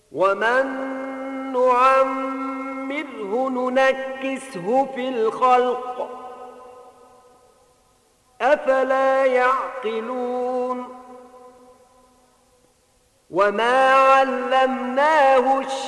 ومن نعمره ننكسه في الخلق أفلا يعقلون وما علمناه الشعر